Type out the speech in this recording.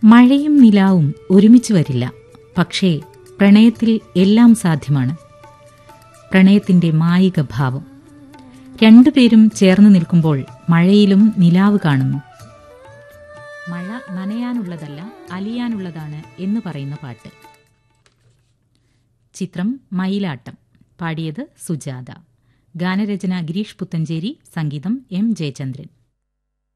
മഴയും നിലാവും ഒരുമിച്ച് വരില്ല, പക്ഷേ പ്രണയത്തിൽ എല്ലാം സാധ്യമാണ്. പ്രണയത്തിന്റെ മായിക ഭാവം. രണ്ടുപേരും ചേർന്ന് നിൽക്കുമ്പോൾ മഴയിലും നിലാവ് കാണുന്നു. മഴ നനയാനുള്ളതല്ല, അലിയാനുള്ളതാണ് എന്ന് പറയുന്ന പാട്ട്. ചിത്രം മയിലാട്ടം. പാടിയത് സുജാത. ഗാനരചന ഗിരീഷ് പുത്തഞ്ചേരി. സംഗീതം എം ജയചന്ദ്രൻ.